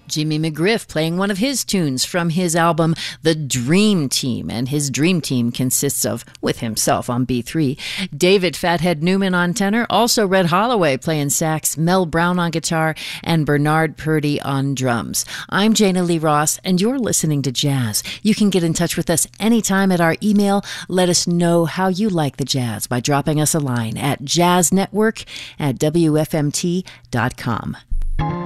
Jimmy McGriff playing one of his tunes from his album The Dream Team, and his Dream Team consists of, with himself on B3, David Fathead Newman on tenor, also Red Holloway playing sax, Mel Brown on guitar, and Bernard Purdy on drums. I'm Jana Lee Ross, and you're listening to Jazz. You can get in touch with us anytime at our email. Let us know how you like the jazz by dropping us a line at jazznetwork@wfmt.com.